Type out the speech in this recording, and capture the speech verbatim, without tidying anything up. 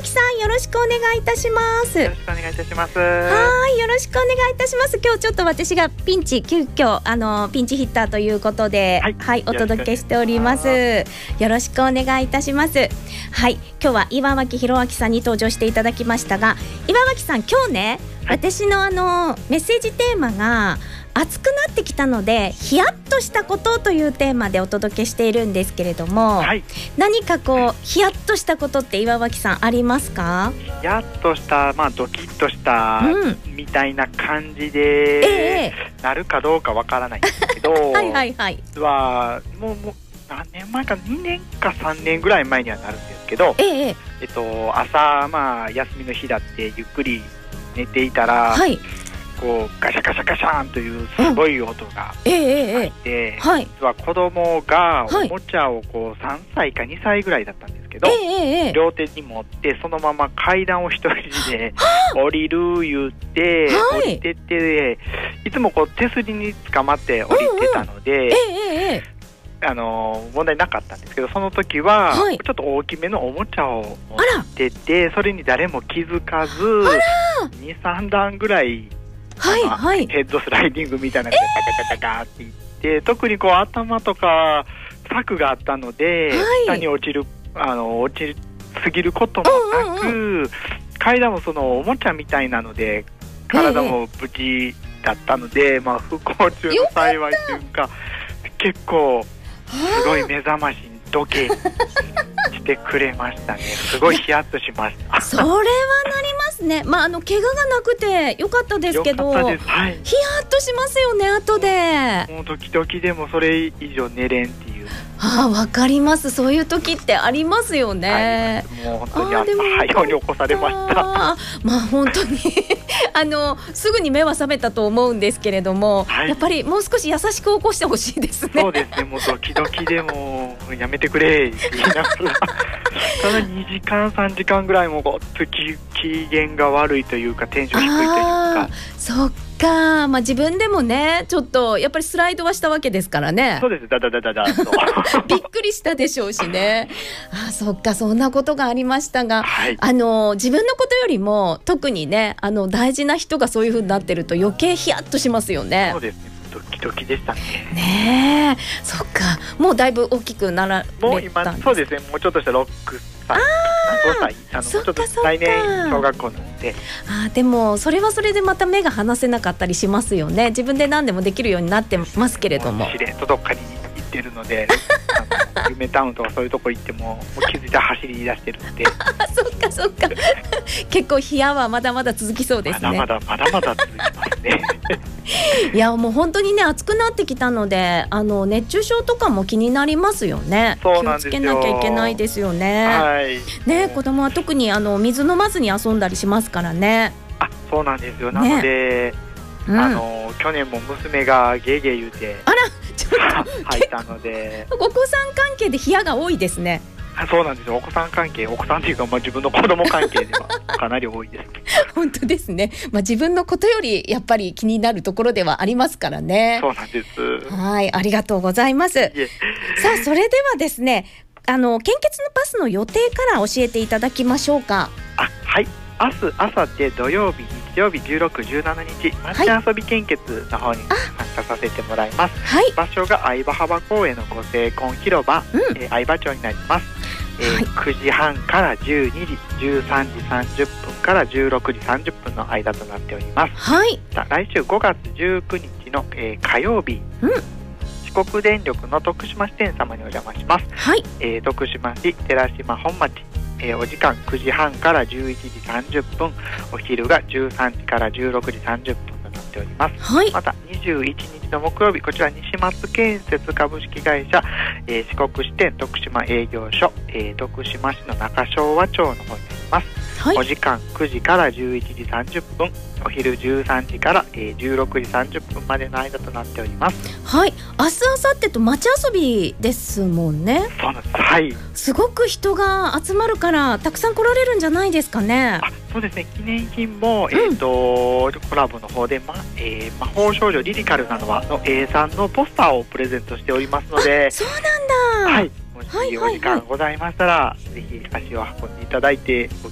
脇さん、よろしくお願いいたします。 よろしくお願いいたします。 はい、よろしくお願いいたします。今日ちょっと私がピンチ急遽あのピンチヒッターということで、はい、はい、お届けしております。よろしくお願いいたします。はい、今日は岩脇弘明さんに登場していただきましたが、岩脇さん、今日ね、はい、私のあのメッセージテーマが暑くなってきたのでヒヤッとしたことというテーマでお届けしているんですけれども、はい、何かこうヒヤッとしたことって岩脇さんありますか？ ヒヤッとした、まあ、ドキッとしたみたいな感じで、うんえー、なるかどうかわからないんですけどはいはいはい実はもう、もう何年前かにねんかさんねんぐらい前にはなるんですけど、えーえっと、朝、まあ、休みの日だってゆっくり寝ていたら、はいこうガシャガシャガシャンというすごい音が入って、うんえーえーはい、実は子供がおもちゃをこうさんさいかにさいぐらいだったんですけど、えー、両手に持ってそのまま階段を一人で降りる言って、はい、降りてっていつもこう手すりに捕まって降りてたので、うんうんえー、あの問題なかったんですけど、その時は、はい、ちょっと大きめのおもちゃを持っててそれに誰も気づかずにさんだんぐらいはいはい、ヘッドスライディングみたいなのでガガガガガっていって、えー、特にこう頭とか柵があったので、はい、下に落ちるあの落ちすぎることもなく、うんうんうん、階段もそのおもちゃみたいなので体も無事だったので、えーまあ、不幸中の幸いというか結構すごい目覚ましに時計してくれましたね。すごいヒヤッとしましたそれはなりますね。まあ、あの怪我がなくてよかったですけど、はい、ヒヤッとしますよね後で。 もうドキドキでもそれ以上寝れんっていう。 ああ、わかります。そういう時ってありますよね。 もう本当に朝早うに起こされましたまあ本当にあのすぐに目は覚めたと思うんですけれども、はい、やっぱりもう少し優しく起こしてほしいですね。 そうですね。もうドキドキでもやめてくれって言いながらただにじかんさんじかんぐらいもごっつ機嫌が悪いというかテンション低いというか。 そっか、まあ、自分でもねちょっとやっぱりスライドはしたわけですからね。 そうです。ダダダダダとびっくりしたでしょうしねあ、そっか、そんなことがありましたが、はい、あの自分のことよりも特にねあの大事な人がそういう風になってると余計ヒヤッとしますよね。 そうですね。ドキドキでしたね。 ねえ、そっか、もうだいぶ大きくなられたんですか？もう今そうですね。もうちょっとしたろっさいごさいあのちょっと来年小学校なんで。 あ、でもそれはそれでまた目が離せなかったりしますよね。自分で何でもできるようになってますけれども、 しれっとどっかに行ってるのであの夢タウンとかそういうとこ行っても、もう気づいたら走り出してるんでそっかそっか結構冷やはまだまだ続きそうですね。 まだまだまだまだ続きますねいや、もう本当にね暑くなってきたので、あの熱中症とかも気になりますよね。 そうなんですよ。 気をつけなきゃいけないですよね。 はい、 ね、子供は特にあの水飲まずに遊んだりしますからね。 あ、そうなんですよ。なので、ね、あの、うん、去年も娘がゲーゲー言うてあらちょっと吐いたのでお子さん関係で冷やが多いですね。 そうなんですよ。お子さん関係、お子さんというか、まあ、自分の子供関係ではかなり多いです本当ですね、まあ、自分のことよりやっぱり気になるところではありますからね。 そうなんです。 はい、ありがとうございます。さあ、それではですね、あの献血のパスの予定から教えていただきましょうか。 あ、はい、明日、明後日土曜日、日曜日じゅうろく、じゅうしちにち、街遊び献血の方に参加させてもらいます。はい、場所が相葉幅公園のご成婚広場、うん、えー、相葉町になります。えーはい、くじはんからじゅうにじ、じゅうさんじさんじゅっぷんからじゅうろくじさんじゅっぷんの間となっております。はい、来週ごがつじゅうくにちの、えー、火曜日、うん、四国電力の徳島支店様にお邪魔します。はい、えー、徳島市寺島本町、えー、お時間くじはんからじゅういちじさんじゅっぷん、お昼がじゅうさんじからじゅうろくじさんじゅっぷんとなっております。はい、またにじゅういちにちの木曜日、こちら西松建設株式会社、えー、四国支店徳島営業所、えー、徳島市の中昭和町の方になります。はい、お時間くじからじゅういちじさんじゅっぷん、お昼じゅうさんじから、えー、じゅうろくじさんじゅっぷんまでの間となっております。 はい、明日明後日と街遊びですもんね。 そうなんです。はい、 すごく人が集まるからたくさん来られるんじゃないですかね。 あ、そうですね。記念品も、えーとうん、コラボの方で、まえー、魔法少女リリカルなのはの エーさんのポスターをプレゼントしておりますので。 そうなんだ。 はい、もしお時間ございましたら、はいはいはい、ぜひ足を運んでいただいてご